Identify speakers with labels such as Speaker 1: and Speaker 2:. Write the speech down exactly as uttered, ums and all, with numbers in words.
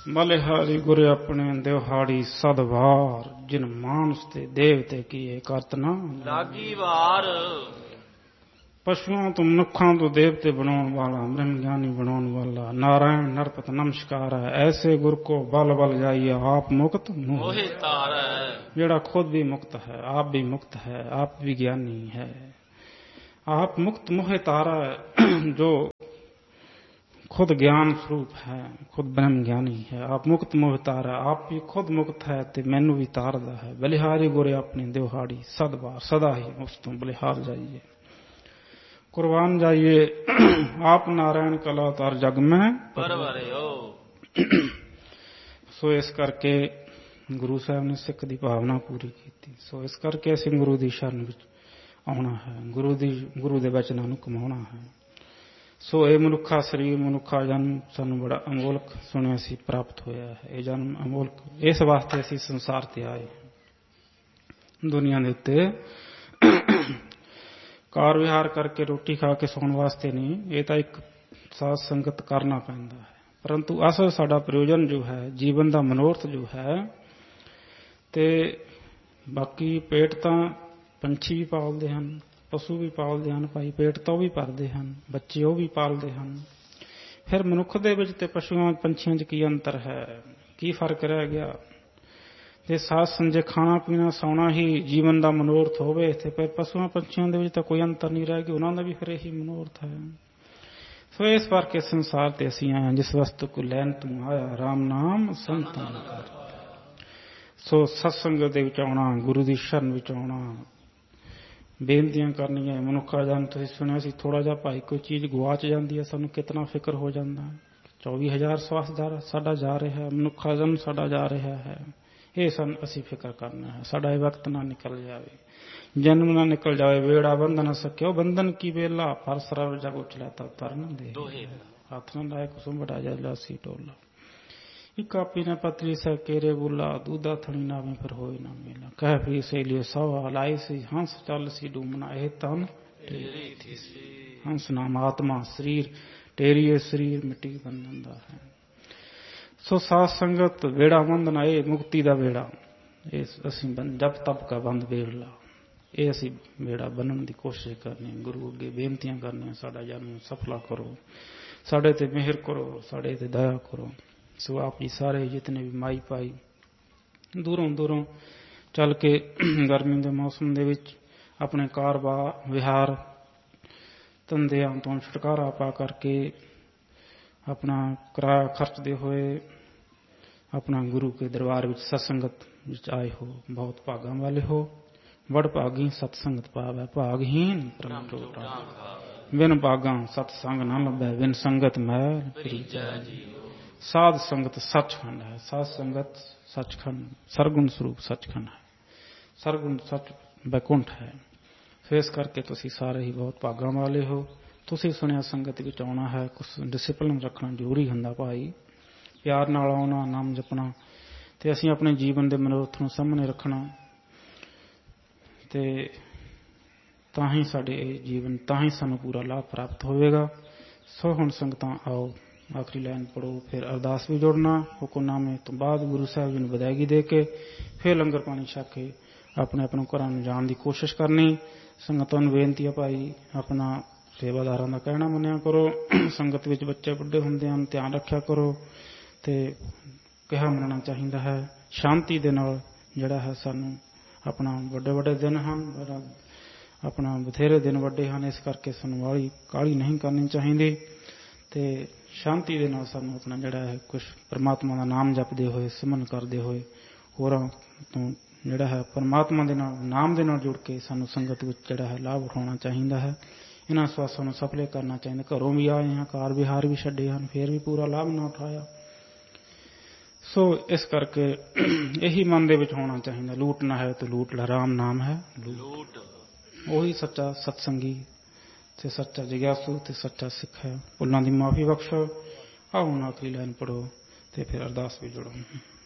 Speaker 1: बलिहारी गुर अपने देवहाड़ी सदवार जिन मानस ते देवते किए करतना
Speaker 2: लागी वार।
Speaker 1: पशुओं तो मनुखों तो देवते बनाने वाला ब्रह्म ज्ञानी बनाने वाला नारायण नरपत नमस्कार है। ऐसे गुरु को बल बल जाइए आप मुक्त मोहि तार है। जेड़ा खुद भी मुक्त है, आप भी मुक्त है, आप भी ज्ञानी है, आप मुक्त मोहि तारा है। जो खुद ज्ञान स्वरूप है, खुद ब्रह्म ज्ञानी है, आप मुक्त मोह तारा, आप भी खुद मुक्त है ते मैनू भी तारदा है। बलिहारी गुरे अपनी दिवहाड़ी सद बार सदा ही उस तो बलिहार जाइए कुर्बान जाइए आप नारायण कला तार जग में
Speaker 2: परवरे हो।
Speaker 1: सो इस करके गुरु साहब ने सिख दी भावना पूरी की। सो इस करके असीं गुरु दी शरण विच आउणा है, गुरु दी गुरु दे वचनां नूं कमाउणा है। सो ये मनुखा शरीर मनुखा जन्म सानू बड़ा अमोलक सुनिया सी प्राप्त होया है। ये जन्म अमोलक इस वास्ते असी संसार ते आए दुनिया के उत्ते कार विहार करके रोटी खा के सोने वास्ते नहीं। ये तो एक साथ संगत करना पैंदा है, परंतु असल साडा प्रयोजन जो है जीवन का मनोरथ जो है ते बाकी पेट तो पंछी भी पालते हैं, पशु भी पालते हैं भाई, पेट तो भी भरते हैं, बच्चे वो भी पालते हैं। फिर मनुख दे विच ते पशुओं पंछियों की अंतर है, की फर्क रह गया? जे साथ संजे खाना पीना सौना ही जीवन का मनोरथ होवे ते फिर पशुओं पंछियों दे विच तां कोई अंतर नहीं रह गया, उन्होंने भी फिर यही मनोरथ है। सो इस करके संसार ते असीं आए जिस वस्तु को लैन तू आया राम नाम संतन कर। सो सत्संग दे विच आउणा, गुरु दी शरण विच आउणा, बेनतियां करनियां। मनुखा जन तुसीं सुनिया सी थोड़ा जिहा भाई कोई चीज़ गुआच जाती है सानू कितना फिक्र हो जाता है। चौबी हज़ार स्वास्थ्य साडा जा रहा है, मनुखा जन साडा जा रहा है, ये सन असी फिक्र करना है साडा ये वक्त ना निकल जाए, जन्म ना निकल जाए। वेड़ा बंध न सक्यो बंधन की बेला, पर सरव जग उछला तब तर न दे। हाथ न लाए कुसुम बड़ा जला सी टोला, कापी न पतली से केरे बुला, दूधा थड़ी ना में फिर होई ना मेला। कह फिर से लिए सवा लाई सी हंस चल सी डूमना, ए तन टेरी थी हंस नाम आत्मा शरीर टेरी शरीर मिट्टी बंधन दा है। सो साथ संगत वेड़ा बंधना ये मुक्ति दा वेड़ा, ये असीं जब तब का बंद वेड़ा, ये असीं वेड़ा बनने की कोशिश करनी। गुरु अगे बेनतियां करनी, साडा जन्म सफला करो, साडे ते मेहर करो, साडे ते दया करो। सो आप जी सारे जितने भी माई पाई दूरों दूरों चल के गर्मी के मौसम दे विच अपने कार विहार धंधियां तो छुटकारा पा करके अपना किराया खर्चते हुए अपना गुरु के दरबार विच सत्संगत विच आए हो, बहुत भागा वाले हो। बड़ भागी सत्संगत पावै, भागहीन परम टोटा, बिन भागा सत्संग न लभै, बिन संगत मैल प्रीतै जी। साध संगत सचखंड है, साध संगत सचखंड सरगुण स्वरूप सचखंड है, सरगुण सच बैकुंठ है। फिर इस करके तुसी सारे ही बहुत भागा वाले हो। तुसी सुनिया संगत विच आउणा है, कुछ डिसिपलिन रखना जरूरी हुंदा भाई, प्यार नाल आउणा, नाम जपना ते असीं अपने जीवन के मनोरथ नूं सामने रखना ते तां ही साडे जीवन तां ही सानूं पूरा लाभ प्राप्त होवेगा। सो हुण संगतां आओ आखिरी लाइन पढ़ो, फिर अरदास भी जोड़ना। हुक्मनामे तो बाद गुरु साहब जी ने विदायगी दे के फिर लंगर पानी छक के अपने अपने घरों जाने की कोशिश करनी। संगतां नूं बेनती है भाई अपना सेवादारां दा कहना मन्निया करो, संगत विच बच्चे बुढ़े हुंदे हन ध्यान रखिया करो ते कहा मनना चाहिदा है। शांति दे नाल जिहड़ा है सानूं अपना वड्डे वड्डे दिन हन, अपना बथेरे दिन वड्डे हन, इस करके सानूं वाली काली नहीं करनी चाहिदी ते शांति दे नाल सानूं अपना जिहड़ा है कुछ परमात्मा का नाम जपदे होए सिमरन करदे होए होरां तो जिहड़ा है परमात्मा दे नाल नाम दे नाल जुड़ के सानूं संगत विच जिहड़ा है लाभ उठाउणा चाहिदा है। इन्हां स्वासां नूं सफले करना चाहिदा। घरों भी आए हैं, कार विहार भी छड्डे हन, फिर भी पूरा लाभ ना उठाया। सो इस करके यही मन दे विच होना चाहिदा, लूटना है तो लूट ला, राम नाम है लूट। वही सच्चा सत्संगी ते सच्चा जिग्यासु ते सच्चा सिख है। भुल्लां दी माफ़ी बख्शो। आओ आखिरी लाइन पढ़ो ते फिर अरदास भी जोड़ो।